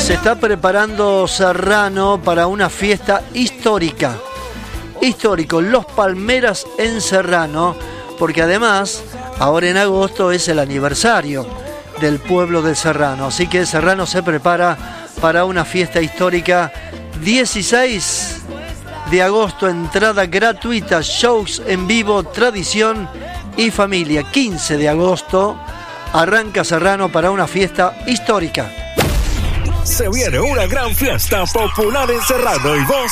Se está preparando Serrano para una fiesta histórica. Histórico, Los Palmeras en Serrano, porque además, ahora en agosto es el aniversario del pueblo de Serrano. Así que Serrano se prepara para una fiesta histórica. 16 de agosto, entrada gratuita, shows en vivo, tradición y familia. 15 de agosto, arranca Serrano para una fiesta histórica. Se viene una gran fiesta popular en Serrano y vos